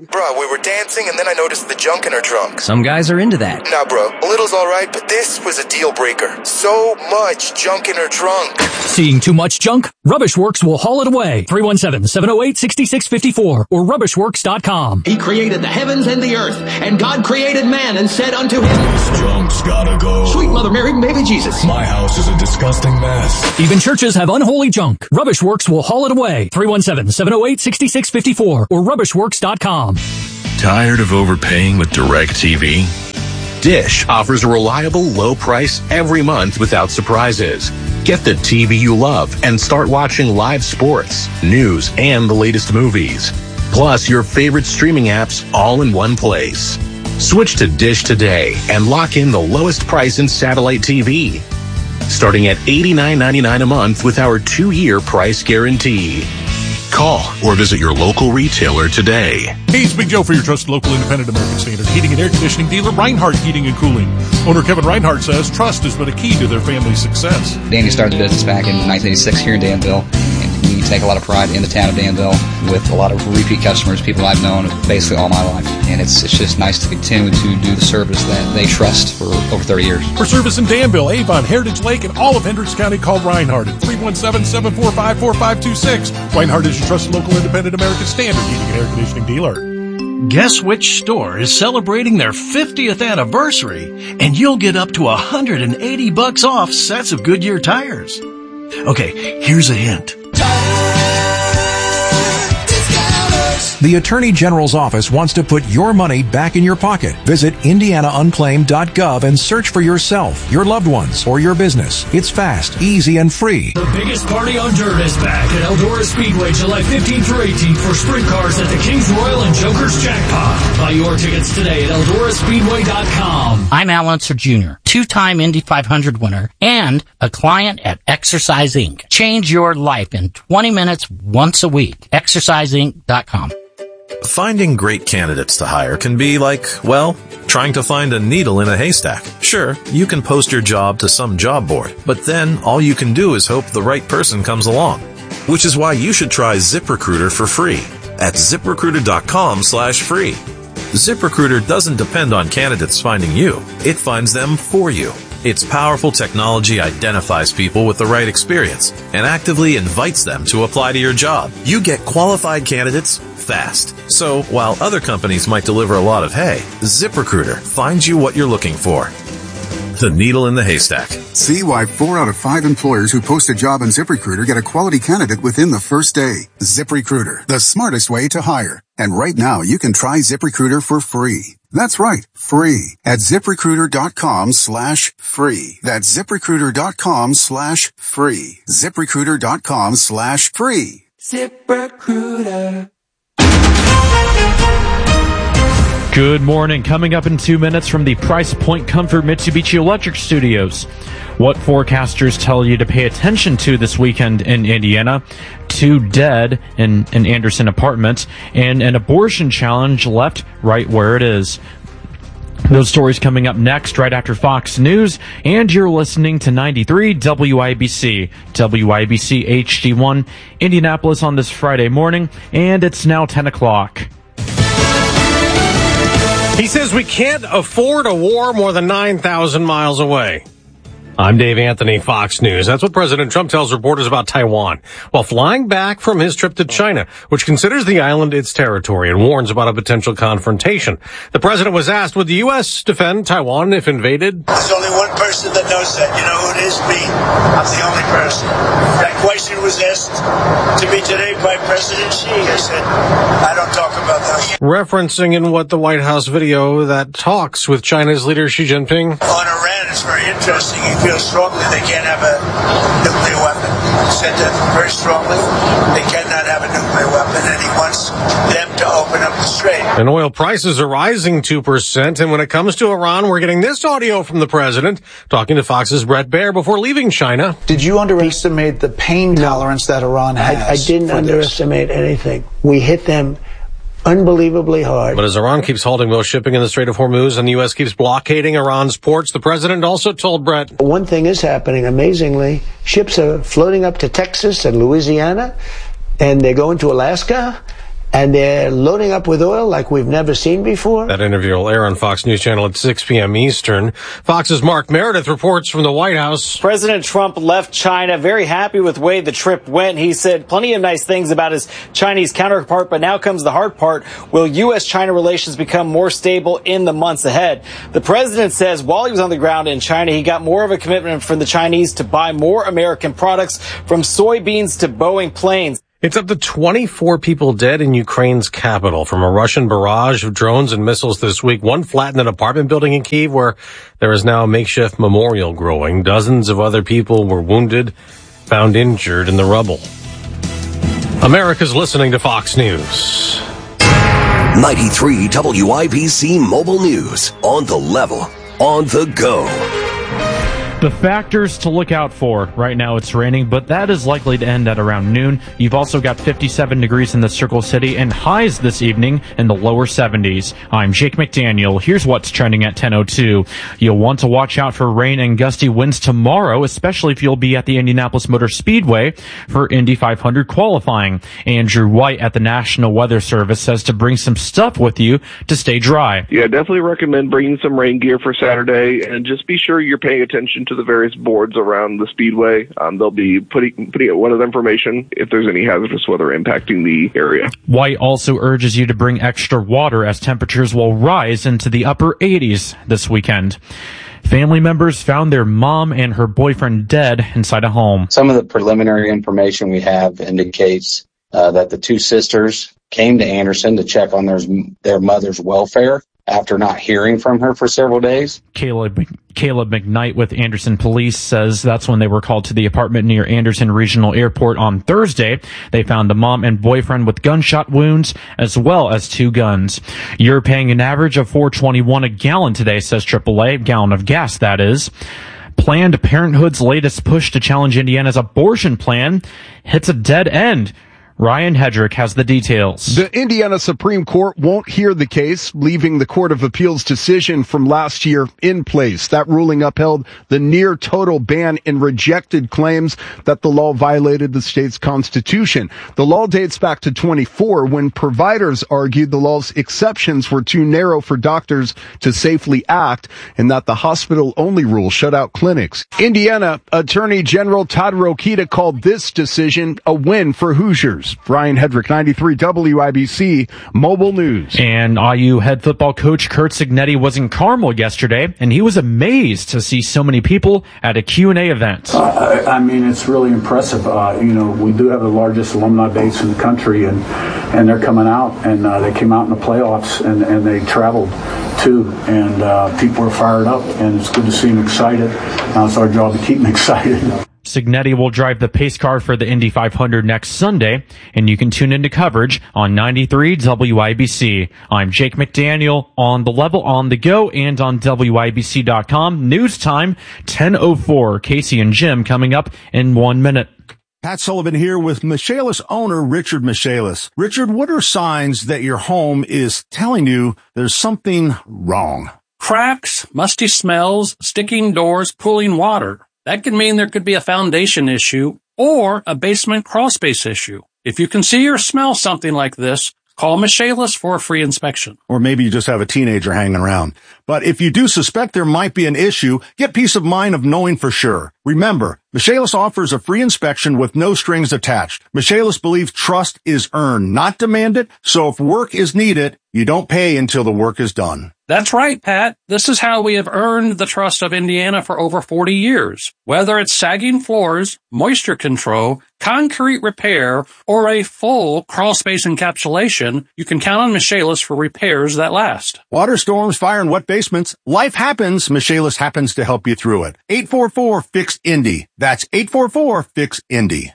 Bruh, we were dancing and then I noticed the junk in her trunk. Some guys are into that. Nah, bro. A little's alright, but this was a deal breaker. So much junk in her trunk. Seeing too much junk? Rubbishworks will haul it away. 317-708-6654 or rubbishworks.com. He created the heavens and the earth, and God created man and said unto him, "This junk's gotta go. Sweet Mother Mary, baby Jesus. My house is a disgusting mess." Even churches have unholy junk. Rubbishworks will haul it away. 317-708-6654 or rubbishworks.com. Tired of overpaying with DirecTV? Dish offers a reliable, low price every month without surprises. Get the TV you love and start watching live sports, news, and the latest movies. Plus your favorite streaming apps all in one place. Switch to Dish today and lock in the lowest price in satellite TV. Starting at $89.99 a month with our 2-year price guarantee. Call or visit your local retailer today. Hey, it's Big Joe for your trusted local independent American Standard heating and air conditioning dealer, Reinhardt Heating and Cooling. Owner Kevin Reinhardt says trust has been a key to their family's success. Danny started the business back in 1986 here in Danville, and we take a lot of pride in the town of Danville with a lot of repeat customers, people I've known basically all my life. And it's just nice to continue to do the service that they trust for over 30 years. For service in Danville, Avon, Heritage Lake, and all of Hendricks County, call Reinhardt at 317-745-4526. Reinhardt is your trusted local independent American Standard heating and air conditioning dealer. Guess which store is celebrating their 50th anniversary, and you'll get up to $180 off sets of Goodyear tires. Okay, here's a hint. The Attorney General's office wants to put your money back in your pocket. Visit indianaunclaimed.gov and search for yourself, your loved ones, or your business. It's fast, easy, and free. The biggest party on dirt is back at Eldora Speedway July 15th through 18th for sprint cars at the Kings Royal and Joker's Jackpot. Buy your tickets today at EldoraSpeedway.com. I'm Al Unser Jr., 2-time Indy 500 winner and a client at Exercise Inc. Change your life in 20 minutes once a week. ExerciseInc.com. Finding great candidates to hire can be like, well, trying to find a needle in a haystack. Sure, you can post your job to some job board, but then all you can do is hope the right person comes along. Which is why you should try ZipRecruiter for free at ZipRecruiter.com/free. ZipRecruiter doesn't depend on candidates finding you. It finds them for you. Its powerful technology identifies people with the right experience and actively invites them to apply to your job. You get qualified candidates fast. So while other companies might deliver a lot of hay, ZipRecruiter finds you what you're looking for. The needle in the haystack. See why 4 out of 5 employers who post a job on ZipRecruiter get a quality candidate within the first day. ZipRecruiter, the smartest way to hire. And right now, you can try ZipRecruiter for free. That's right, free at ZipRecruiter.com/free. That's ZipRecruiter.com/free. ZipRecruiter.com/free. ZipRecruiter. Good morning. Coming up in 2 minutes from the Price Point Comfort Mitsubishi Electric Studios. What forecasters tell you to pay attention to this weekend in Indiana. 2 dead in an Anderson apartment. And an abortion challenge left right where it is. Those stories coming up next right after Fox News. And you're listening to 93 WIBC. WIBC HD1 Indianapolis on this Friday morning. And it's now 10 o'clock. He says we can't afford a war more than 9,000 miles away. I'm Dave Anthony, Fox News. That's what President Trump tells reporters about Taiwan while flying back from his trip to China, which considers the island its territory and warns about a potential confrontation. The president was asked, would the U.S. defend Taiwan if invaded? There's only one person that knows that. You know who it is? Me. I'm the only person. That question was asked to me today by President Xi. I said, I don't talk about that. Referencing in what the White House video that talks with China's leader Xi Jinping. On Iran, it's very interesting. He feels strongly they can't have a nuclear weapon. He said that very strongly. They cannot have a nuclear weapon, and he wants them to open up the strait. And oil prices are rising 2%. And when it comes to Iran, we're getting this audio from the president talking to Fox's Brett Baer before leaving China. Did you underestimate the pain tolerance that Iran has? I didn't underestimate anything. We hit them unbelievably hard. But as Iran keeps halting most shipping in the Strait of Hormuz and the U.S. keeps blockading Iran's ports, the president also told Brett. One thing is happening, amazingly. Ships are floating up to Texas and Louisiana, and they're going to Alaska, and they're loading up with oil like we've never seen before. That interview will air on Fox News Channel at 6 p.m. Eastern. Fox's Mark Meredith reports from the White House. President Trump left China very happy with the way the trip went. He said plenty of nice things about his Chinese counterpart, but now comes the hard part. Will U.S.-China relations become more stable in the months ahead? The president says while he was on the ground in China, he got more of a commitment from the Chinese to buy more American products, from soybeans to Boeing planes. It's up to 24 people dead in Ukraine's capital from a Russian barrage of drones and missiles this week. One flattened an apartment building in Kyiv where there is now a makeshift memorial growing. Dozens of other people were wounded, found injured in the rubble. America's listening to Fox News. 93 WIBC Mobile News. On the level. On the go. The factors to look out for. Right now it's raining, but that is likely to end at around noon. You've also got 57 degrees in the Circle City and highs this evening in the lower 70s. I'm Jake McDaniel. Here's what's trending at 10:02. You'll want to watch out for rain and gusty winds tomorrow, especially if you'll be at the Indianapolis Motor Speedway for Indy 500 qualifying. Andrew White at the National Weather Service says to bring some stuff with you to stay dry. Yeah, definitely recommend bringing some rain gear for Saturday, and just be sure you're paying attention to the various boards around the speedway. They'll be putting out weather information if there's any hazardous weather impacting the area. White also urges you to bring extra water as temperatures will rise into the upper 80s this weekend. Family members found their mom and her boyfriend dead inside a home. Some of the preliminary information we have indicates that the two sisters came to Anderson to check on their mother's welfare after not hearing from her for several days. Caleb McKnight with Anderson Police says that's when they were called to the apartment near Anderson Regional Airport on Thursday. They found the mom and boyfriend with gunshot wounds as well as 2 guns. You're paying an average of $4.21 a gallon today, says AAA, gallon of gas, that is. Planned Parenthood's latest push to challenge Indiana's abortion plan hits a dead end. Ryan Hedrick has the details. The Indiana Supreme Court won't hear the case, leaving the Court of Appeals decision from last year in place. That ruling upheld the near total ban and rejected claims that the law violated the state's constitution. The law dates back to 24 when providers argued the law's exceptions were too narrow for doctors to safely act and that the hospital-only rule shut out clinics. Indiana Attorney General Todd Rokita called this decision a win for Hoosiers. Brian Hedrick, 93 WIBC Mobile News. And IU head football coach Curt Cignetti was in Carmel yesterday, and he was amazed to see so many people at a Q&A event. I mean, it's really impressive. We do have the largest alumni base in the country, and they're coming out, and they came out in the playoffs, and they traveled too, and people are fired up, and it's good to see them excited. Now it's our job to keep them excited. Cignetti will drive the pace car for the Indy 500 next Sunday, and you can tune into coverage on 93 WIBC. I'm Jake McDaniel, on the level, on the go, and on WIBC.com. News time, 10:04. Casey and Jim coming up in 1 minute. Pat Sullivan here with Michaelis owner Richard Michaelis. Richard, what are signs that your home is telling you there's something wrong? Cracks, musty smells, sticking doors, pooling water. That could mean there could be a foundation issue or a basement crawl space issue. If you can see or smell something like this, call Michaelis for a free inspection. Or maybe you just have a teenager hanging around. But if you do suspect there might be an issue, get peace of mind of knowing for sure. Remember, Michaelis offers a free inspection with no strings attached. Michaelis believes trust is earned, not demanded, so if work is needed, you don't pay until the work is done. That's right, Pat. This is how we have earned the trust of Indiana for over 40 years. Whether it's sagging floors, moisture control, concrete repair, or a full crawl space encapsulation, you can count on Michaelis for repairs that last. Water storms, fire, and wet basements. Life happens. Michaelis happens to help you through it. 844-FIX-INDY. That's 844-FIX-INDY.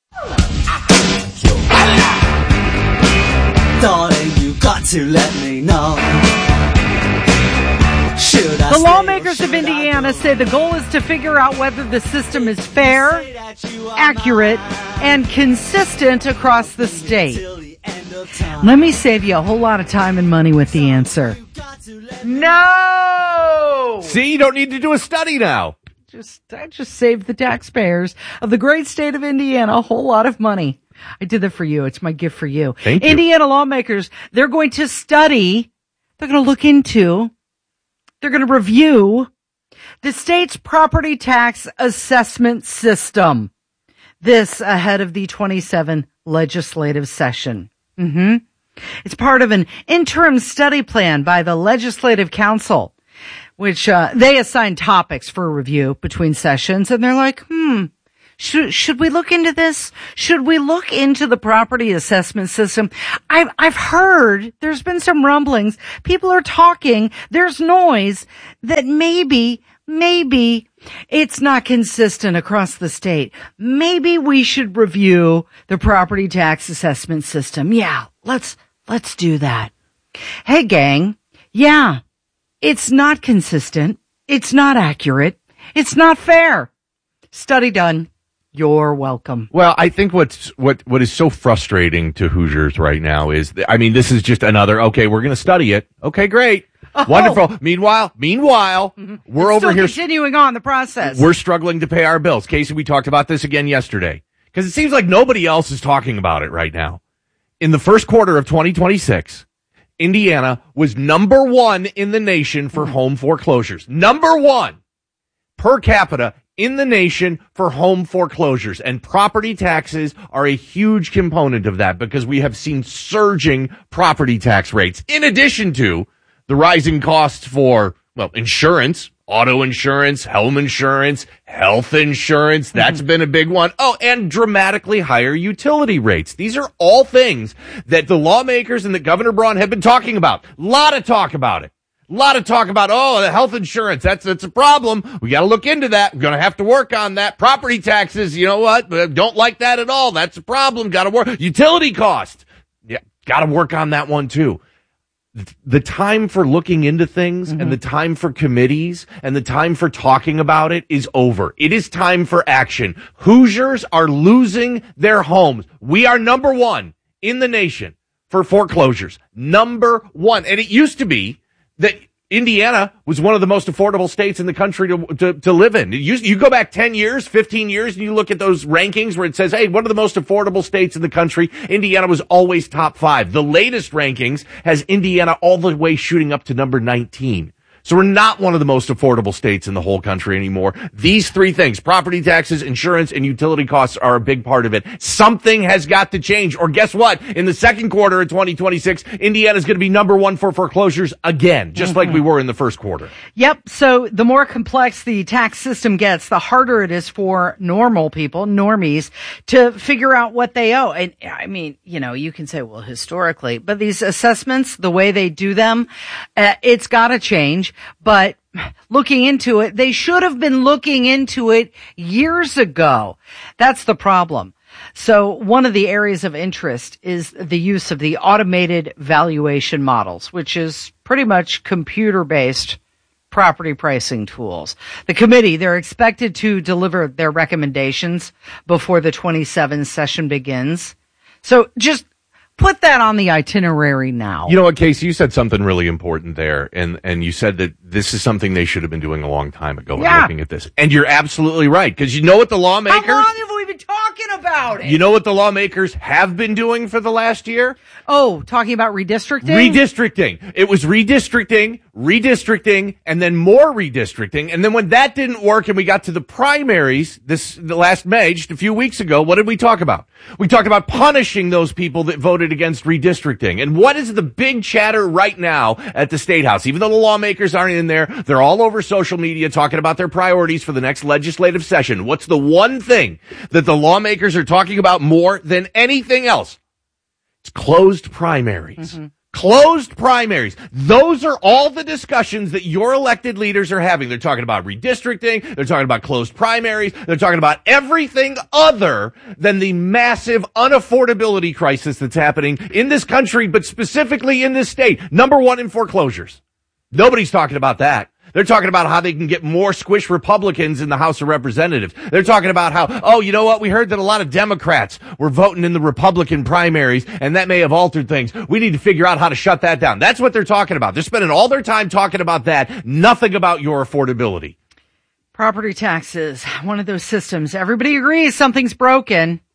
Darling, you got to let me know. The lawmakers of Indiana say the goal is to figure out whether the system is fair, accurate, and consistent across the state. Let me save you a whole lot of time and money with the answer. No! See, you don't need to do a study now. I just saved the taxpayers of the great state of Indiana a whole lot of money. I did that for you. It's my gift for you. Thank you. Indiana lawmakers, they're going to study, they're going to look into, they're going to review the state's property tax assessment system. This ahead of the 27 legislative session. It's part of an interim study plan by the Legislative Council, which they assign topics for review between sessions, and they're like, should we look into this? Should we look into the property assessment system? I've heard there's been some rumblings. People are talking. There's noise that maybe it's not consistent across the state. Maybe we should review the property tax assessment system. Yeah, let's do that. Hey, gang. Yeah, it's not consistent. It's not accurate. It's not fair. Study done. You're welcome. Well, I think what is so frustrating to Hoosiers right now is, this is just another, okay, we're going to study it. Okay, great. Wonderful. Meanwhile, we're over here continuing on the process. We're struggling to pay our bills. Casey, we talked about this again yesterday because it seems like nobody else is talking about it right now. In the first quarter of 2026, Indiana was number 1 in the nation for home foreclosures. Number 1 per capita in the nation for home foreclosures, and property taxes are a huge component of that because we have seen surging property tax rates in addition to the rising costs for, insurance, auto insurance, home insurance, health insurance. That's been a big one. Oh, and dramatically higher utility rates. These are all things that the lawmakers and that Governor Braun have been talking about. A lot of talk about it. A lot of talk about, the health insurance. That's a problem. We got to look into that. We're going to have to work on that. Property taxes, you know what? Don't like that at all. That's a problem. Got to work. Utility cost. Yeah, got to work on that one too. The time for looking into things and the time for committees and the time for talking about it is over. It is time for action. Hoosiers are losing their homes. We are number 1 in the nation for foreclosures. Number 1. And it used to be that Indiana was one of the most affordable states in the country to live in. You go back 10 years, 15 years, and you look at those rankings where it says, hey, one of the most affordable states in the country, Indiana was always top 5. The latest rankings has Indiana all the way shooting up to number 19. So we're not one of the most affordable states in the whole country anymore. These 3 things, property taxes, insurance, and utility costs are a big part of it. Something has got to change. Or guess what? In the second quarter of 2026, Indiana's going to be number 1 for foreclosures again, just like we were in the first quarter. Yep. So the more complex the tax system gets, the harder it is for normal people, normies, to figure out what they owe. And you can say, well, historically, but these assessments, the way they do them, it's got to change. But looking into it, they should have been looking into it years ago. That's the problem. So one of the areas of interest is the use of the automated valuation models, which is pretty much computer-based property pricing tools. The committee, they're expected to deliver their recommendations before the 27 session begins. So just put that on the itinerary now. You know what, Casey, you said something really important there, and you said that this is something they should have been doing a long time ago looking at this. And you're absolutely right, because you know what the lawmakers... How long have we been talking about it? You know what the lawmakers have been doing for the last year? Oh, talking about redistricting? Redistricting. It was redistricting, and then more redistricting. And then when that didn't work and we got to the primaries the last May, just a few weeks ago, what did we talk about? We talked about punishing those people that voted against redistricting. And what is the big chatter right now at the State House? Even though the lawmakers aren't in there, they're all over social media talking about their priorities for the next legislative session. What's the one thing that the lawmakers are talking about more than anything else? It's closed primaries. Closed primaries. Those are all the discussions that your elected leaders are having. They're talking about redistricting. They're talking about closed primaries. They're talking about everything other than the massive unaffordability crisis that's happening in this country, but specifically in this state. Number 1 in foreclosures. Nobody's talking about that. They're talking about how they can get more squish Republicans in the House of Representatives. They're talking about how, you know what? We heard that a lot of Democrats were voting in the Republican primaries, and that may have altered things. We need to figure out how to shut that down. That's what they're talking about. They're spending all their time talking about that, nothing about your affordability. Property taxes, one of those systems. Everybody agrees something's broken.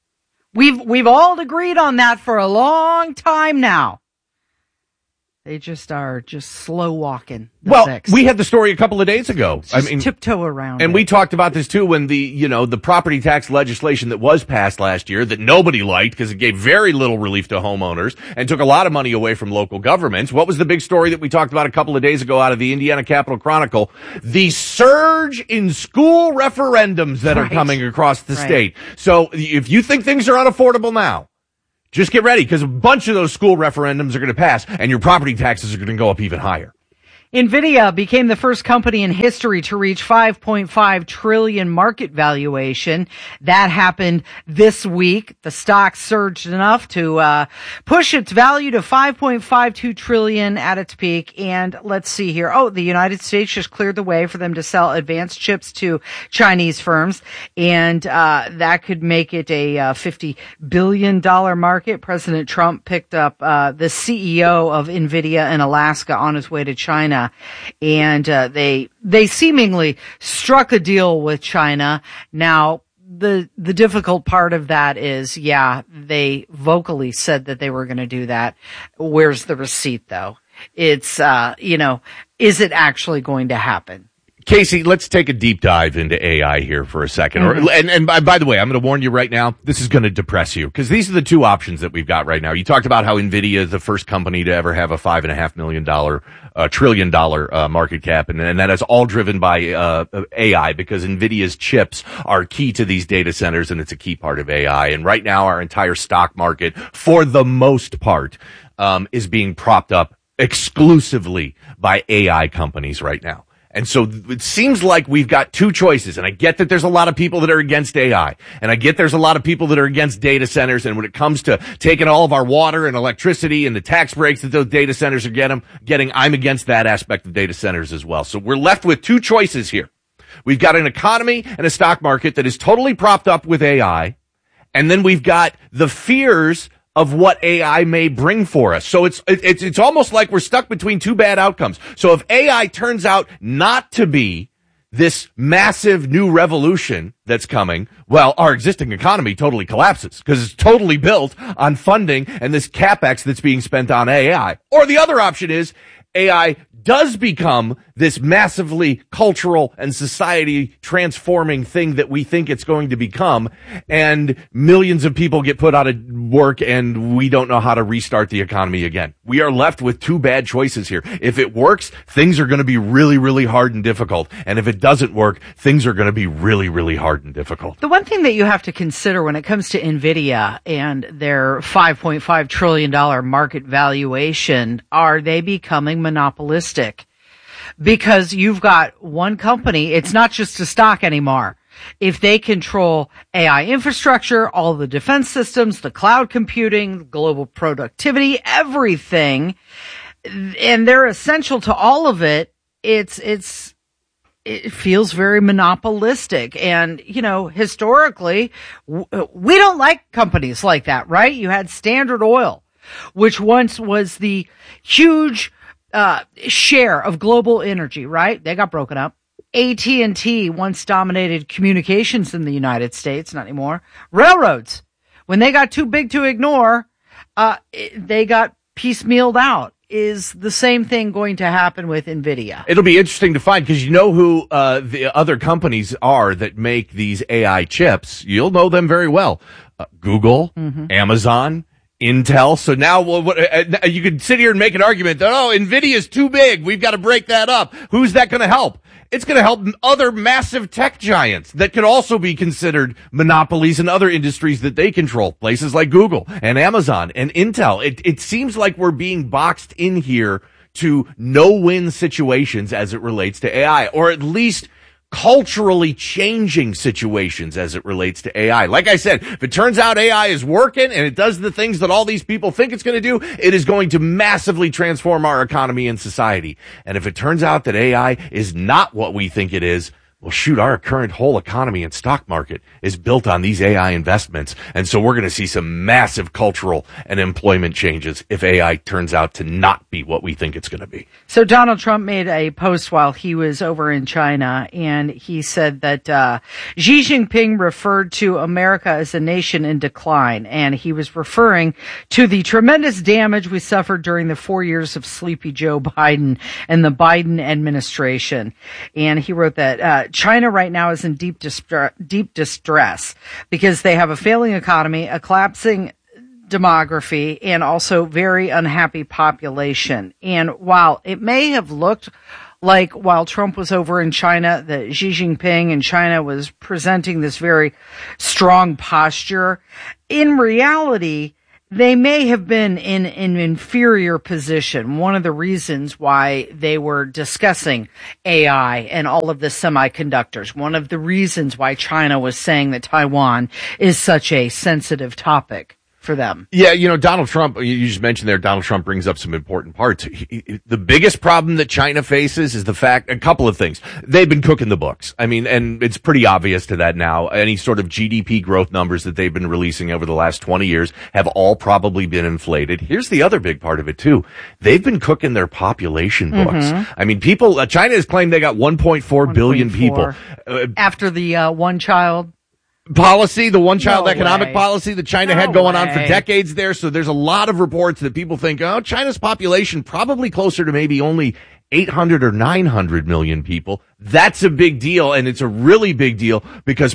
We've all agreed on that for a long time now. They just are slow walking. Well, we had the story a couple of days ago. Just tiptoe around. And we talked about this too when the property tax legislation that was passed last year that nobody liked because it gave very little relief to homeowners and took a lot of money away from local governments. What was the big story that we talked about a couple of days ago out of the Indiana Capital Chronicle? The surge in school referendums that are coming across the state. So if you think things are unaffordable now, just get ready, because a bunch of those school referendums are going to pass, and your property taxes are going to go up even higher. NVIDIA became the first company in history to reach $5.5 trillion market valuation. That happened this week. The stock surged enough to push its value to $5.52 trillion at its peak. And let's see here. Oh, the United States just cleared the way for them to sell advanced chips to Chinese firms. And that could make it a $50 billion market. President Trump picked up the CEO of NVIDIA in Alaska on his way to China. And they seemingly struck a deal with China. Now, the difficult part of that is, they vocally said that they were going to do that. Where's the receipt, though? It's, is it actually going to happen? Casey, let's take a deep dive into AI here for a second. And by the way, I'm going to warn you right now, this is going to depress you, because these are the two options that we've got right now. You talked about how NVIDIA is the first company to ever have a $5.5 trillion market cap, and that is all driven by AI, because NVIDIA's chips are key to these data centers, and it's a key part of AI. And right now, our entire stock market, for the most part, is being propped up exclusively by AI companies right now. And so it seems like we've got two choices. And I get that there's a lot of people that are against AI. And I get there's a lot of people that are against data centers. And when it comes to taking all of our water and electricity and the tax breaks that those data centers are getting, I'm against that aspect of data centers as well. So we're left with two choices here. We've got an economy and a stock market that is totally propped up with AI. And then we've got the fears of what AI may bring for us. So it's almost like we're stuck between two bad outcomes. So if AI turns out not to be this massive new revolution that's coming, well, our existing economy totally collapses because it's totally built on funding and this CapEx that's being spent on AI. Or the other option is AI does become this massively cultural and society transforming thing that we think it's going to become, and millions of people get put out of work and we don't know how to restart the economy again. We are left with two bad choices here. If it works, things are going to be really, really hard and difficult. And if it doesn't work, things are going to be really, really hard and difficult. The one thing that you have to consider when it comes to NVIDIA and their $5.5 trillion market valuation, are they becoming monopolistic? Because you've got one company, it's not just a stock anymore. If they control AI infrastructure, all the defense systems, the cloud computing, global productivity, everything, and they're essential to all of it, it feels very monopolistic. And, historically, we don't like companies like that, right? You had Standard Oil, which once was the huge share of global energy, right? They got broken up. AT&T once dominated communications in the United States, not anymore. Railroads, when they got too big to ignore, they got piecemealed out. Is the same thing going to happen with NVIDIA? It'll be interesting to find, because you know who the other companies are that make these AI chips. You'll know them very well. Google, Amazon, Intel. So now you could sit here and make an argument that, NVIDIA's too big. We've got to break that up. Who's that going to help? It's going to help other massive tech giants that could also be considered monopolies in other industries that they control. Places like Google and Amazon and Intel. It seems like we're being boxed in here to no-win situations as it relates to AI, or at least culturally changing situations as it relates to AI. Like I said, if it turns out AI is working and it does the things that all these people think it's going to do, it is going to massively transform our economy and society. And if it turns out that AI is not what we think it is, well, shoot, our current whole economy and stock market is built on these AI investments. And so we're going to see some massive cultural and employment changes if AI turns out to not be what we think it's going to be. So Donald Trump made a post while he was over in China, and he said that Xi Jinping referred to America as a nation in decline, and he was referring to the tremendous damage we suffered during the 4 years of sleepy Joe Biden and the Biden administration. And he wrote that China right now is in deep distress because they have a failing economy, a collapsing demography, and also very unhappy population. And while it may have looked like while Trump was over in China, that Xi Jinping in China was presenting this very strong posture, in reality, they may have been in an inferior position. One of the reasons why they were discussing AI and all of the semiconductors, one of the reasons why China was saying that Taiwan is such a sensitive topic for them. Yeah, Donald Trump, you just mentioned there, Donald Trump brings up some important parts. The biggest problem that China faces is a couple of things. They've been cooking the books. I mean, and it's pretty obvious to that now. Any sort of GDP growth numbers that they've been releasing over the last 20 years have all probably been inflated. Here's the other big part of it too. They've been cooking their population books. I mean, China has claimed they got 1.4 billion people. After the one-child policy, the one-child economic policy that China had going on for decades there. So there's a lot of reports that people think, China's population probably closer to maybe only 800 or 900 million people. That's a big deal, and it's a really big deal because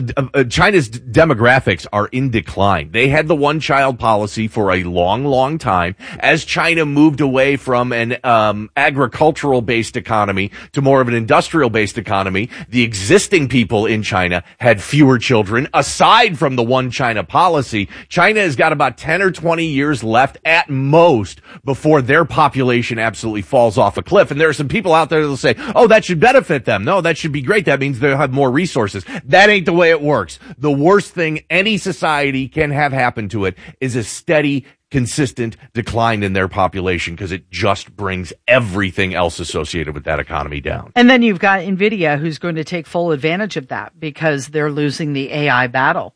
China's demographics are in decline. They had the one-child policy for a long, long time. As China moved away from an agricultural-based economy to more of an industrial-based economy, the existing people in China had fewer children. Aside from the one-China policy, China has got about 10 or 20 years left at most before their population absolutely falls off a cliff. And there are some people out there that will say, that should benefit them. No, that should be great. That means they'll have more resources. That ain't the way it works. The worst thing any society can have happen to it is a steady, consistent decline in their population because it just brings everything else associated with that economy down. And then you've got NVIDIA, who's going to take full advantage of that because they're losing the AI battle.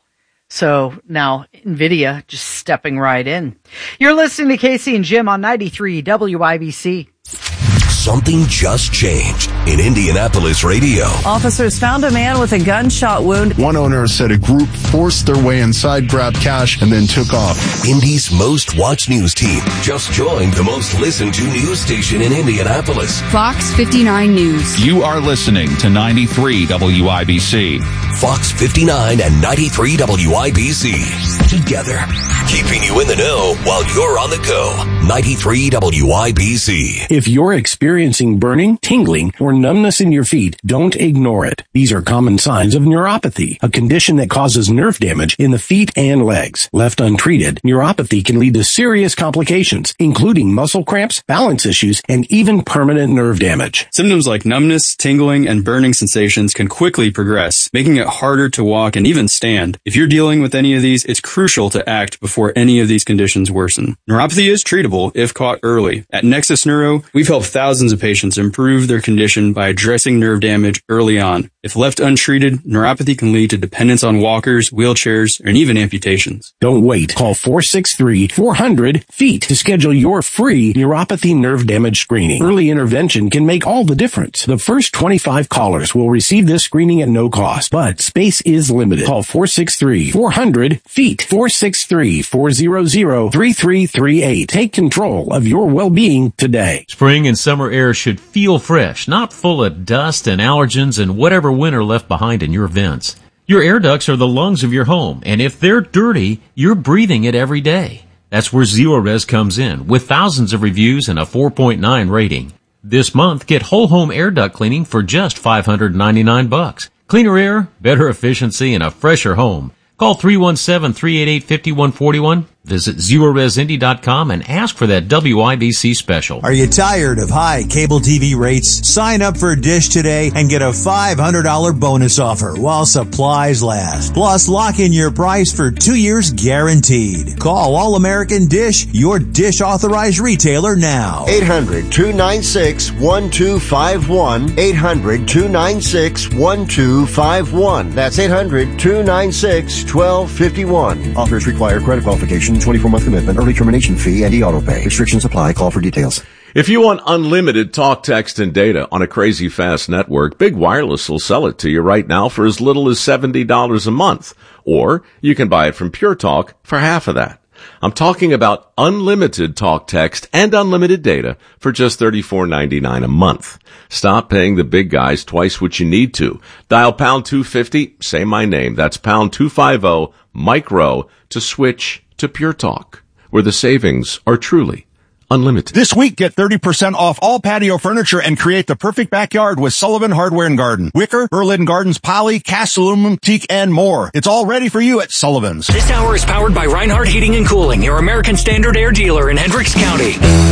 So now NVIDIA just stepping right in. You're listening to Casey and Jim on 93 WIBC. Something just changed in Indianapolis radio. Officers found a man with a gunshot wound. One owner said a group forced their way inside, grabbed cash, and then took off. Indy's most watched news team just joined the most listened to news station in Indianapolis. Fox 59 News. You are listening to 93 WIBC. Fox 59 and 93 WIBC. Together, keeping you in the know while you're on the go. 93 WIBC. If you're experiencing burning, tingling, or numbness in your feet, don't ignore it. These are common signs of neuropathy, a condition that causes nerve damage in the feet and legs. Left untreated, neuropathy can lead to serious complications, including muscle cramps, balance issues, and even permanent nerve damage. Symptoms like numbness, tingling, and burning sensations can quickly progress, making it harder to walk and even stand. If you're dealing with any of these, it's crucial to act before any of these conditions worsen. Neuropathy is treatable if caught early. At Nexus Neuro, we've helped thousands of patients improve their condition by addressing nerve damage early on. If left untreated, neuropathy can lead to dependence on walkers, wheelchairs, and even amputations. Don't wait. Call 463-400-FEET to schedule your free neuropathy nerve damage screening. Early intervention can make all the difference. The first 25 callers will receive this screening at no cost, but space is limited. Call 463-400-FEET. 463-400-3338. Take control of your well-being today. Spring and summer air should feel fresh, not full of dust and allergens and whatever winter left behind in your vents. Your air ducts are the lungs of your home, and if they're dirty, you're breathing it every day. That's where Zerorez comes in, with thousands of reviews and a 4.9 rating. This month, get whole home air duct cleaning for just $599. Cleaner air, better efficiency, and a fresher home. Call 317-388-5141. Visit ZeroResIndy.com and ask for that WIBC special. Are you tired of high cable TV rates? Sign up for Dish today and get a $500 bonus offer while supplies last. Plus, lock in your price for 2 years guaranteed. Call All American Dish, your Dish authorized retailer now. 800-296-1251. 800-296-1251. That's 800-296-1251. Offers require credit qualification, 24-month commitment, early termination fee, and e-auto pay. Restrictions apply. Call for details. If you want unlimited talk, text, and data on a crazy fast network, Big Wireless will sell it to you right now for as little as $70 a month. Or you can buy it from Pure Talk for half of that. I'm talking about unlimited talk, text, and unlimited data for just $34.99 a month. Stop paying the big guys twice what you need to. Dial pound 250, say my name. That's pound 250, micro, to switch to Pure Talk, where the savings are truly unlimited. This week, get 30% off all patio furniture and create the perfect backyard with Sullivan Hardware and Garden. Wicker, Berlin Gardens, poly, cast aluminum, teak, and more. It's all ready for you at Sullivan's. This hour is powered by Reinhardt Heating and Cooling, your American Standard Air dealer in Hendricks County.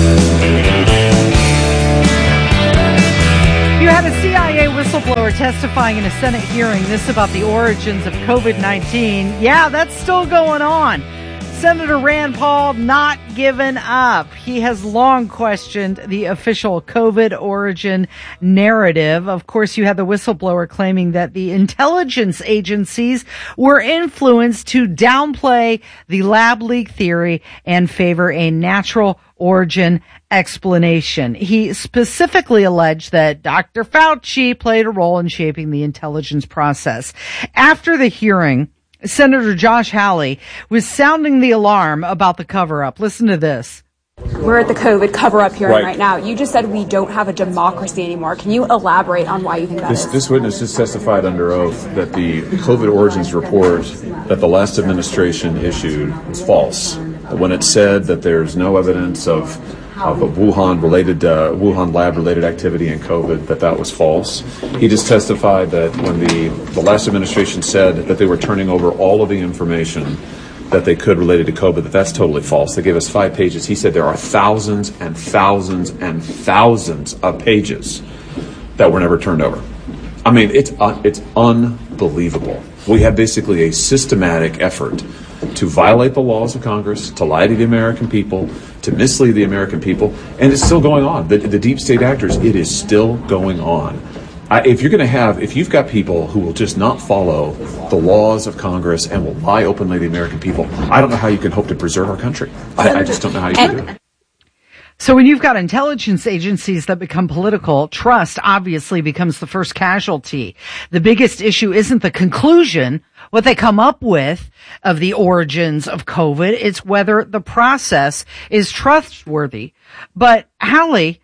You had a CIA whistleblower testifying in a Senate hearing. This about the origins of COVID-19. Yeah, that's still going on. Senator Rand Paul not given up. He has long questioned the official COVID origin narrative. Of course, you had the whistleblower claiming that the intelligence agencies were influenced to downplay the lab leak theory and favor a natural origin explanation. He specifically alleged that Dr. Fauci played a role in shaping the intelligence process. After the hearing, Senator Josh Hawley was sounding the alarm about the cover-up. Listen to this. We're at the COVID cover-up hearing right now. You just said we don't have a democracy anymore. Can you elaborate on why you think that is? This witness just testified under oath that the COVID origins report that the last administration issued was false. When it said that there's no evidence of a Wuhan lab-related activity in COVID, that was false. He just testified that when the last administration said that they were turning over all of the information that they could related to COVID, that's totally false. They gave us 5 pages. He said there are thousands and thousands and thousands of pages that were never turned over. I mean, it's unbelievable. We have basically a systematic effort to violate the laws of Congress, to lie to the American people, to mislead the American people, and it's still going on. The deep state actors, it is still going on. If you've got people who will just not follow the laws of Congress and will lie openly to the American people, I don't know how you can hope to preserve our country. I just don't know how you can do it. So when you've got intelligence agencies that become political, trust obviously becomes the first casualty. The biggest issue isn't the conclusion, what they come up with of the origins of COVID. It's whether the process is trustworthy. But Hawley,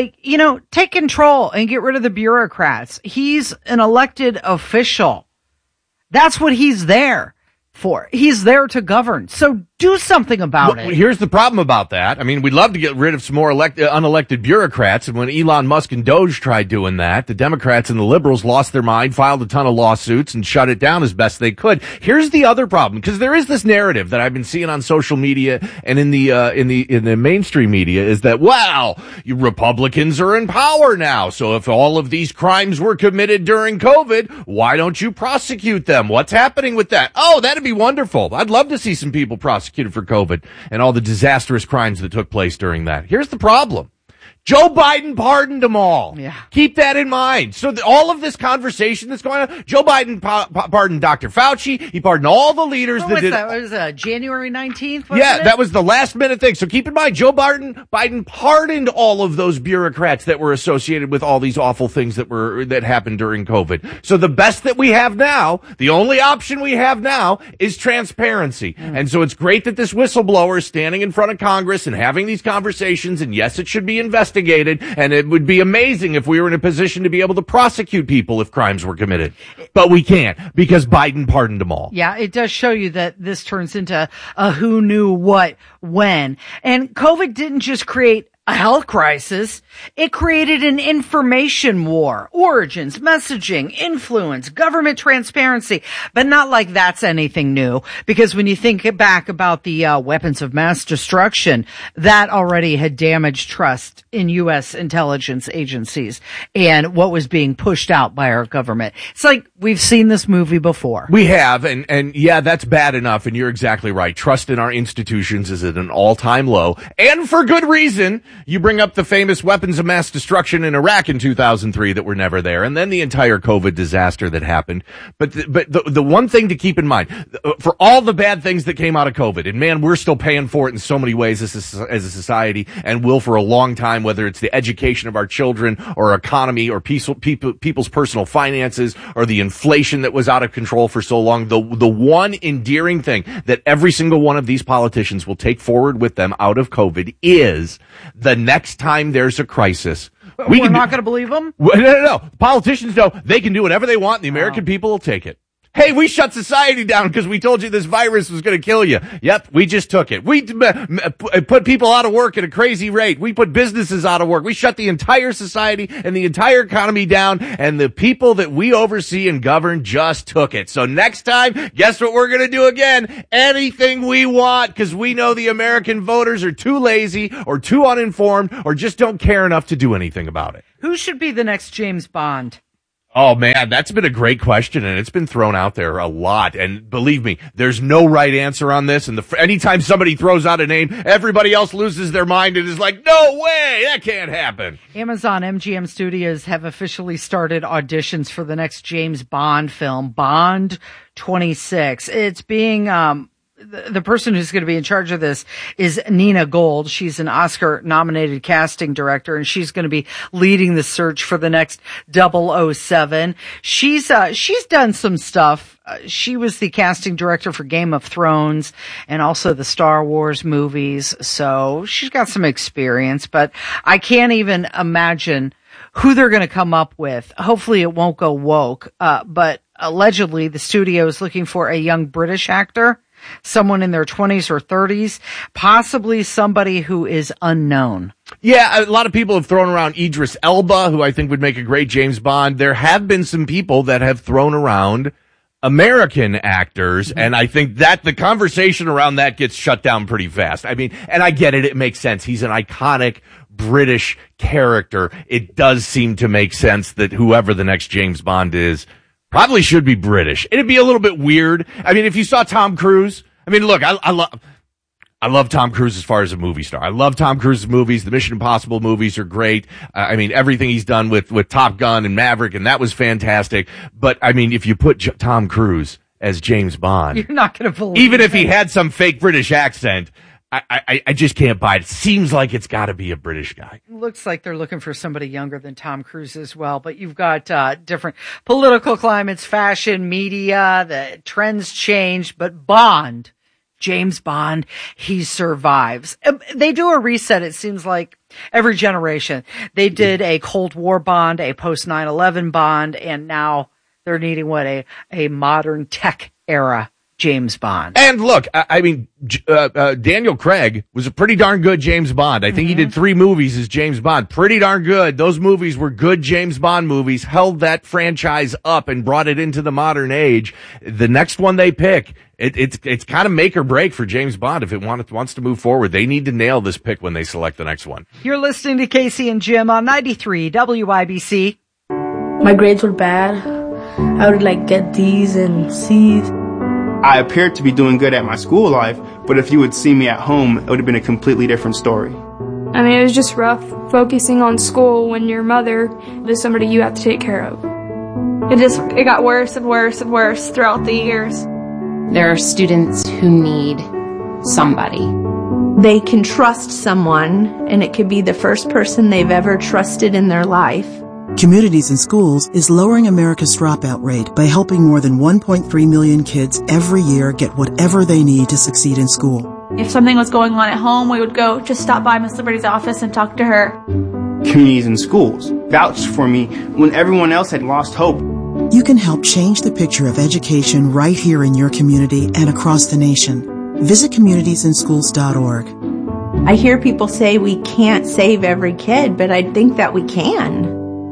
take control and get rid of the bureaucrats. He's an elected official. That's what he's there for. He's there to govern. So do something about it. Here's the problem about that. I mean, we'd love to get rid of some more unelected bureaucrats. And when Elon Musk and Doge tried doing that, the Democrats and the liberals lost their mind, filed a ton of lawsuits, and shut it down as best they could. Here's the other problem, because there is this narrative that I've been seeing on social media and in the mainstream media is that, you Republicans are in power now. So if all of these crimes were committed during COVID, why don't you prosecute them? What's happening with that? Oh, that'd be wonderful. I'd love to see some people prosecuted for COVID and all the disastrous crimes that took place during that. Here's the problem. Joe Biden pardoned them all. Yeah. Keep that in mind. So all of this conversation that's going on, Joe Biden pardoned Dr. Fauci. He pardoned all the leaders that did. What was that? January 19th? Yeah, that was the last minute thing. So keep in mind, Joe Biden pardoned all of those bureaucrats that were associated with all these awful things that happened during COVID. So the best that we have now, the only option we have now is transparency. And so it's great that this whistleblower is standing in front of Congress and having these conversations. And yes, it should be investigated. And it would be amazing if we were in a position to be able to prosecute people if crimes were committed. But we can't, because Biden pardoned them all. Yeah, it does show you that this turns into a who knew what when. And COVID didn't just create a health crisis. It created an information war, origins, messaging, influence, government transparency, but not like that's anything new. Because when you think back about the weapons of mass destruction, that already had damaged trust in U.S. intelligence agencies and what was being pushed out by our government. It's like we've seen this movie before. We have, and yeah, that's bad enough, and you're exactly right. Trust in our institutions is at an all-time low, and for good reason. You bring up the famous weapons of mass destruction in Iraq in 2003 that were never there, and then the entire COVID disaster that happened. But the one thing to keep in mind, for all the bad things that came out of COVID, and man, we're still paying for it in so many ways as a society, and will for a long time, whether it's the education of our children, or economy, or people's personal finances, or the inflation that was out of control for so long. The one endearing thing that every single one of these politicians will take forward with them out of COVID is the next time there's a crisis. We're not going to believe them? No. Politicians know they can do whatever they want, and the American people will take it. Hey, we shut society down because we told you this virus was going to kill you. Yep, we just took it. We put people out of work at a crazy rate. We put businesses out of work. We shut the entire society and the entire economy down, and the people that we oversee and govern just took it. So next time, guess what we're going to do again? Anything we want, because we know the American voters are too lazy or too uninformed or just don't care enough to do anything about it. Who should be the next James Bond? Oh man, that's been a great question, and it's been thrown out there a lot. And believe me, there's no right answer on this. And anytime somebody throws out a name, everybody else loses their mind and is like, "No way, that can't happen." Amazon MGM Studios have officially started auditions for the next James Bond film, Bond 26. It's being the person who's going to be in charge of this is Nina Gold. She's an Oscar-nominated casting director, and she's going to be leading the search for the next 007. She's done some stuff. She was the casting director for Game of Thrones and also the Star Wars movies, so she's got some experience, but I can't even imagine who they're going to come up with. Hopefully it won't go woke, but allegedly the studio is looking for a young British actor, someone in their 20s or 30s, possibly somebody who is unknown. Yeah, a lot of people have thrown around Idris Elba, who I think would make a great James Bond. There have been some people that have thrown around American actors, and I think that the conversation around that gets shut down pretty fast. I mean, and I get it. It makes sense. He's an iconic British character. It does seem to make sense that whoever the next James Bond is probably should be British. It'd be a little bit weird. I mean, if you saw Tom Cruise, I mean, look, I love Tom Cruise as far as a movie star. I love Tom Cruise's movies. The Mission Impossible movies are great. I mean, everything he's done with Top Gun and Maverick, and that was fantastic. But, I mean, if you put Tom Cruise as James Bond, you're not going to believe even if he had some fake British accent, I just can't buy it. It seems like it's got to be a British guy. Looks like they're looking for somebody younger than Tom Cruise as well. But you've got different political climates, fashion, media, the trends change. But Bond, James Bond, he survives. They do a reset, it seems like, every generation. They did a Cold War Bond, a post 9/11 Bond, and now they're needing a modern tech era James Bond. And look, I mean, Daniel Craig was a pretty darn good James Bond. I think he did 3 movies as James Bond. Pretty darn good. Those movies were good James Bond movies, held that franchise up and brought it into the modern age. The next one they pick, it's kind of make or break for James Bond. If it wants to move forward, they need to nail this pick when they select the next one. You're listening to Casey and Jim on 93 WIBC. My grades were bad. I would get D's and C's. I appeared to be doing good at my school life, but if you would see me at home, it would have been a completely different story. I mean, it was just rough focusing on school when your mother is somebody you have to take care of. It got worse and worse and worse throughout the years. There are students who need somebody. They can trust someone, and it could be the first person they've ever trusted in their life. Communities in Schools is lowering America's dropout rate by helping more than 1.3 million kids every year get whatever they need to succeed in school. If something was going on at home, we would go just stop by Miss Liberty's office and talk to her. Communities in Schools vouched for me when everyone else had lost hope. You can help change the picture of education right here in your community and across the nation. Visit communitiesinschools.org. I hear people say we can't save every kid, but I think that we can.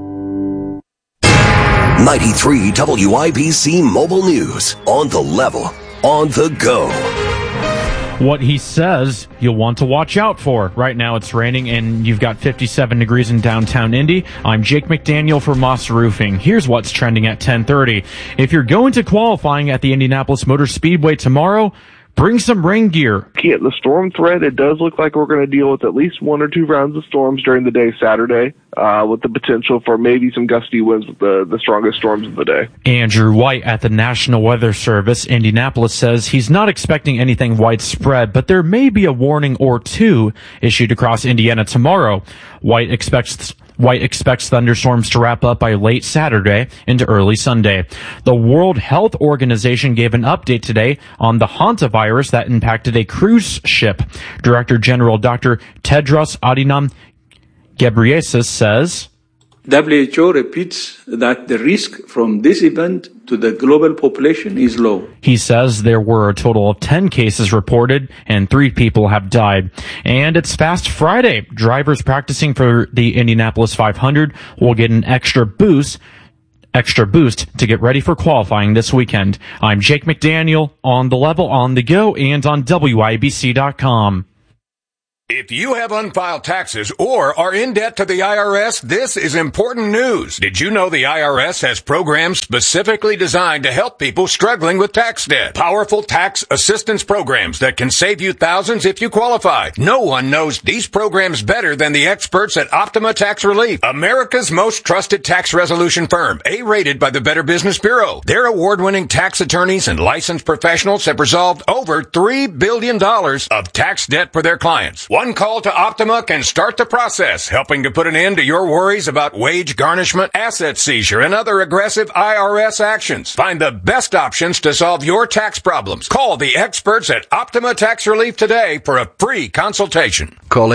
93 WIBC Mobile News. On the level. On the go. What he says you'll want to watch out for. Right now it's raining and you've got 57 degrees in downtown Indy. I'm Jake McDaniel for Moss Roofing. Here's what's trending at 10:30. If you're going to qualifying at the Indianapolis Motor Speedway tomorrow, bring some rain gear. At the storm threat, it does look like we're going to deal with at least 1 or 2 rounds of storms during the day Saturday, with the potential for maybe some gusty winds with the strongest storms of the day. Andrew White at the National Weather Service, Indianapolis, says he's not expecting anything widespread, but there may be a warning or two issued across Indiana tomorrow. White expects thunderstorms to wrap up by late Saturday into early Sunday. The World Health Organization gave an update today on the hantavirus that impacted a cruise ship. Director General Dr. Tedros Adhanom Ghebreyesus says, WHO repeats that the risk from this event to the global population is low. He says there were a total of 10 cases reported and 3 people have died. And it's Fast Friday. Drivers practicing for the Indianapolis 500 will get an extra boost to get ready for qualifying this weekend. I'm Jake McDaniel, on the level, on the go, and on WIBC.com. If you have unfiled taxes or are in debt to the IRS, this is important news. Did you know the IRS has programs specifically designed to help people struggling with tax debt? Powerful tax assistance programs that can save you thousands if you qualify. No one knows these programs better than the experts at Optima Tax Relief, America's most trusted tax resolution firm, A-rated by the Better Business Bureau. Their award-winning tax attorneys and licensed professionals have resolved over $3 billion of tax debt for their clients. One call to Optima can start the process, helping to put an end to your worries about wage garnishment, asset seizure, and other aggressive IRS actions. Find the best options to solve your tax problems. Call the experts at Optima Tax Relief today for a free consultation. Call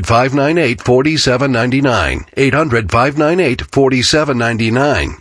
800-598-4799. 800-598-4799.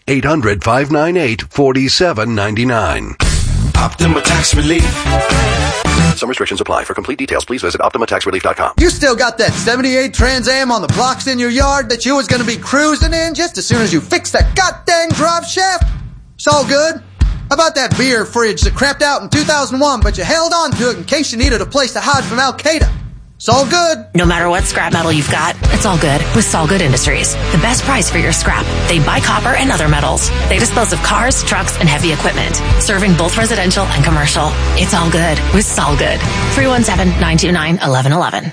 800-598-4799. Optima Tax Relief. Some restrictions apply. For complete details, please visit OptimaTaxRelief.com. You still got that 78 Trans Am on the blocks in your yard that you was going to be cruising in just as soon as you fixed that goddamn drop shaft? It's all good. How about that beer fridge that crapped out in 2001, but you held on to it in case you needed a place to hide from Al-Qaeda? It's all good. No matter what scrap metal you've got, it's all good with Solgood Industries. The best price for your scrap. They buy copper and other metals. They dispose of cars, trucks, and heavy equipment, serving both residential and commercial. It's all good with Solgood. 317-929-1111.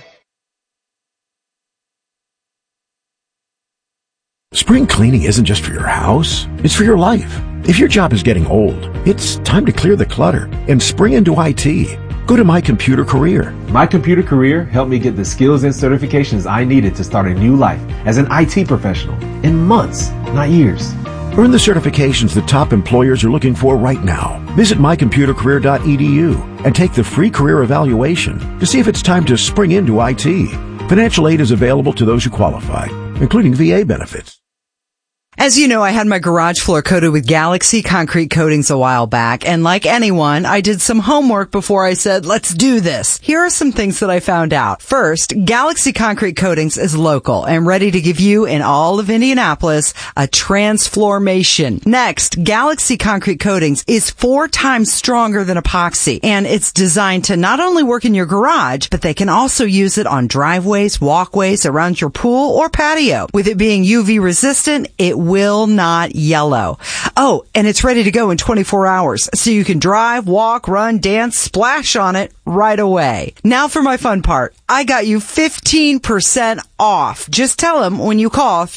Spring cleaning isn't just for your house, it's for your life. If your job is getting old, it's time to clear the clutter and spring into IT. Go to My Computer Career. My Computer Career helped me get the skills and certifications I needed to start a new life as an IT professional in months, not years. Earn the certifications the top employers are looking for right now. Visit mycomputercareer.edu and take the free career evaluation to see if it's time to spring into IT. Financial aid is available to those who qualify, including VA benefits. As you know, I had my garage floor coated with Galaxy concrete coatings a while back, and like anyone, I did some homework before I said, let's do this. Here are some things that I found out. First, Galaxy concrete coatings is local and ready to give you in all of Indianapolis a transformation. Next, Galaxy concrete coatings is 4 times stronger than epoxy, and it's designed to not only work in your garage, but they can also use it on driveways, walkways, around your pool or patio. With it being UV resistant, it will not yellow. Oh, and it's ready to go in 24 hours, so you can drive, walk, run, dance, splash on it right away. Now for my fun part. I got you 15% off. Just tell them when you call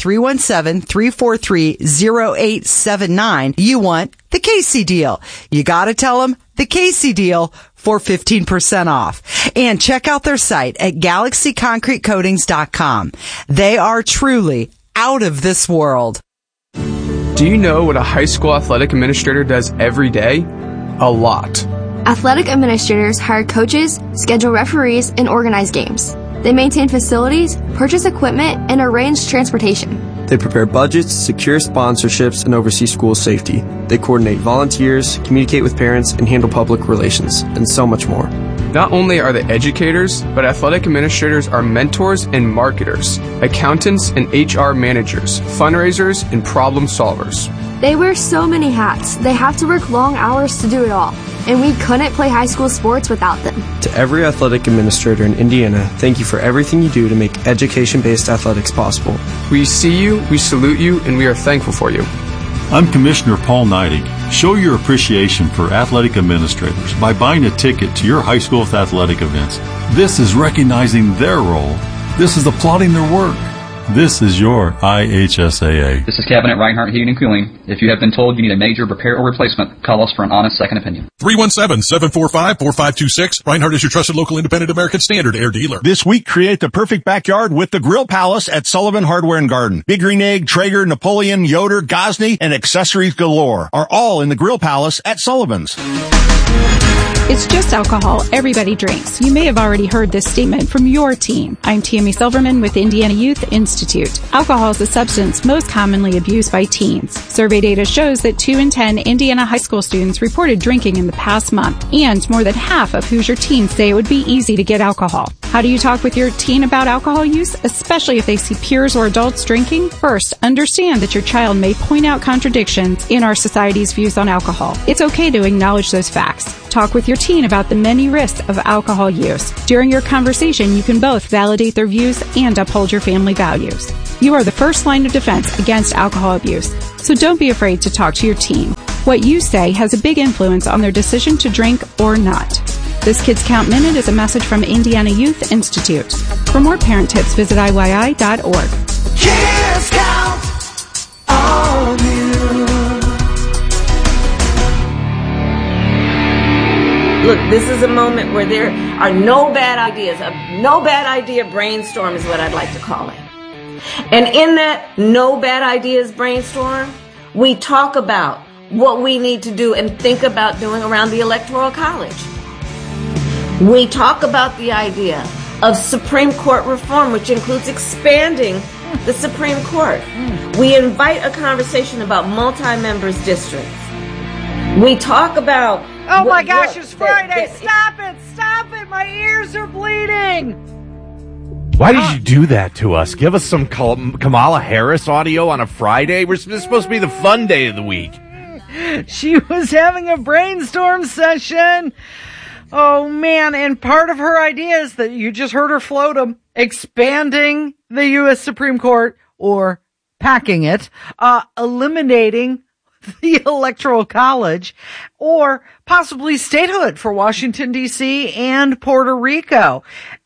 317-343-0879 you want the Casey deal. You gotta tell them the Casey deal for 15% off. And check out their site at galaxyconcretecoatings.com. They are truly out of this world. Do you know what a high school athletic administrator does every day? A lot. Athletic administrators hire coaches, schedule referees, and organize games. They maintain facilities, purchase equipment, and arrange transportation. They prepare budgets, secure sponsorships, and oversee school safety. They coordinate volunteers, communicate with parents, and handle public relations, and so much more. Not only are they educators, but athletic administrators are mentors and marketers, accountants and HR managers, fundraisers and problem solvers. They wear so many hats. They have to work long hours to do it all. And we couldn't play high school sports without them. To every athletic administrator in Indiana, thank you for everything you do to make education-based athletics possible. We see you, we salute you, and we are thankful for you. I'm Commissioner Paul Neidig. Show your appreciation for athletic administrators by buying a ticket to your high school's athletic events. This is recognizing their role. This is applauding their work. This is your IHSAA. This is Cabinet Reinhardt Heating and Cooling. If you have been told you need a major repair or replacement, call us for an honest second opinion. 317-745-4526. Reinhardt is your trusted local independent American Standard air dealer. This week, create the perfect backyard with the Grill Palace at Sullivan Hardware and Garden. Big Green Egg, Traeger, Napoleon, Yoder, Gosney, and accessories galore are all in the Grill Palace at Sullivan's. It's just alcohol. Everybody drinks. You may have already heard this statement from your team. I'm Tammy Silverman with Indiana Youth Institute. Alcohol is a substance most commonly abused by teens. Survey data shows that 2 in 10 Indiana high school students reported drinking in the past month, and more than half of Hoosier teens say it would be easy to get alcohol. How do you talk with your teen about alcohol use, especially if they see peers or adults drinking? First, understand that your child may point out contradictions in our society's views on alcohol. It's okay to acknowledge those facts. Talk with your teen about the many risks of alcohol use. During your conversation, you can both validate their views and uphold your family values. You are the first line of defense against alcohol abuse, so don't be afraid to talk to your teen. What you say has a big influence on their decision to drink or not. This Kids Count Minute is a message from Indiana Youth Institute. For more parent tips, visit IYI.org. Kids count on you. Look, this is a moment where there are no bad ideas. A no bad idea brainstorm is what I'd like to call it. And in that no bad ideas brainstorm, we talk about what we need to do and think about doing around the Electoral College. We talk about the idea of Supreme Court reform, which includes expanding the Supreme Court. We invite a conversation about multi-members districts. We talk about... Oh my gosh, it's Friday. Stop it. My ears are bleeding. Why did you do that to us? Give us some Kamala Harris audio on a Friday? This is supposed to be the fun day of the week. She was having a brainstorm session. Oh man, and part of her idea is that you just heard her float them, expanding the U.S. Supreme Court or packing it, eliminating the Electoral College, or possibly statehood for Washington, D.C. and Puerto Rico.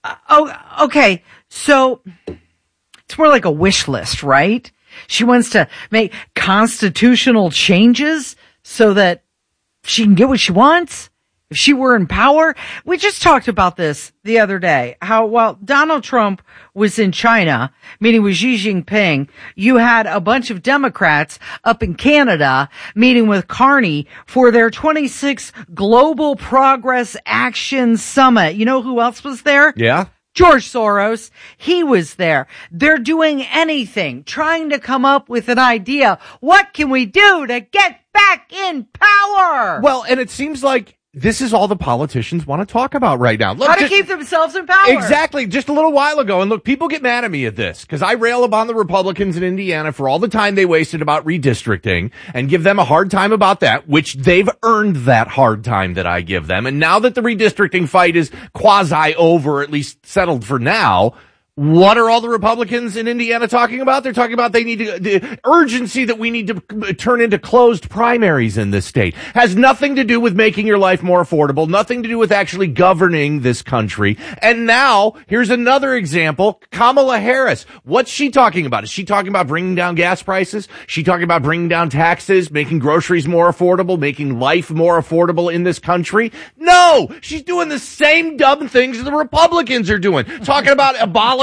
Okay, so it's more like a wish list, right? She wants to make constitutional changes so that she can get what she wants. If she were in power, we just talked about this the other day, how while Donald Trump was in China meeting with Xi Jinping, you had a bunch of Democrats up in Canada meeting with Carney for their 26th Global Progress Action Summit. You know who else was there? Yeah. George Soros. He was there. They're doing anything, trying to come up with an idea. What can we do to get back in power? Well, and it seems like this is all the politicians want to talk about right now. Look, how to keep themselves in power. Exactly. Just a little while ago. And look, people get mad at me at this because I rail upon the Republicans in Indiana for all the time they wasted about redistricting and give them a hard time about that, which they've earned that hard time that I give them. And now that the redistricting fight is quasi over, at least settled for now, what are all the Republicans in Indiana talking about? They're talking about they need to, the urgency that we need to turn into closed primaries in this state. Has nothing to do with making your life more affordable, nothing to do with actually governing this country. And now, here's another example. Kamala Harris. What's she talking about? Is she talking about bringing down gas prices? Is she talking about bringing down taxes, making groceries more affordable, making life more affordable in this country? No! She's doing the same dumb things the Republicans are doing. Talking about abolishing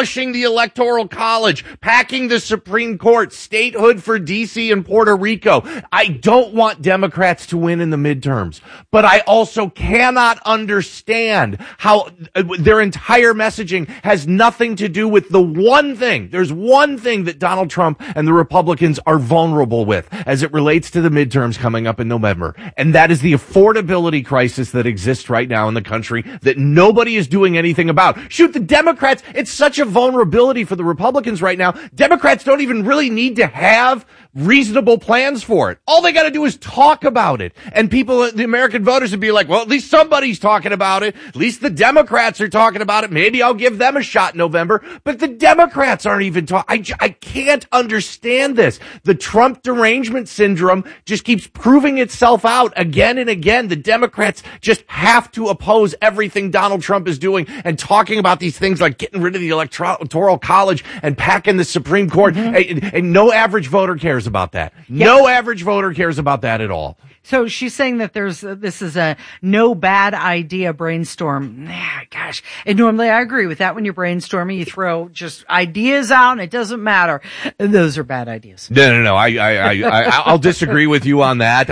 abolishing the Electoral College, packing the Supreme Court, statehood for D.C. and Puerto Rico. I don't want Democrats to win in the midterms, but I also cannot understand how their entire messaging has nothing to do with the one thing. There's one thing that Donald Trump and the Republicans are vulnerable with as it relates to the midterms coming up in November, and that is the affordability crisis that exists right now in the country that nobody is doing anything about. Shoot, the Democrats, it's such a vulnerability for the Republicans right now. Democrats don't even really need to have reasonable plans for it. All they got to do is talk about it. And people, the American voters would be like, well, at least somebody's talking about it. At least the Democrats are talking about it. Maybe I'll give them a shot in November. But the Democrats aren't even talking. I can't understand this. The Trump derangement syndrome just keeps proving itself out again and again. The Democrats just have to oppose everything Donald Trump is doing and talking about these things like getting rid of the Electoral College and packing the Supreme Court. And no average voter cares about that. Yeah. No average voter cares about that at all. So she's saying that this is a no bad idea brainstorm. Gosh. And normally I agree with that. When you're brainstorming, you throw just ideas out and it doesn't matter. Those are bad ideas. No. I'll disagree with you on that.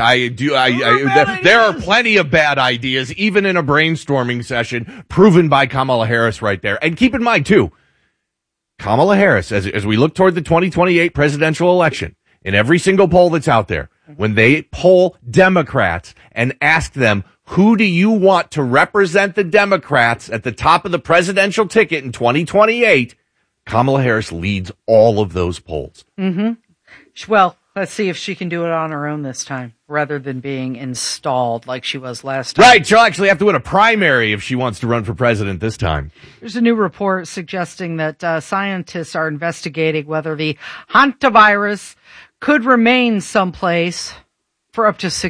There are plenty of bad ideas, even in a brainstorming session, proven by Kamala Harris right there. And keep in mind too, Kamala Harris, as we look toward the 2028 presidential election, in every single poll that's out there, when they poll Democrats and ask them, who do you want to represent the Democrats at the top of the presidential ticket in 2028? Kamala Harris leads all of those polls. Mm-hmm. Well, let's see if she can do it on her own this time, rather than being installed like she was last time. Right. She'll actually have to win a primary if she wants to run for president this time. There's a new report suggesting that scientists are investigating whether the hantavirus could remain someplace for up to 6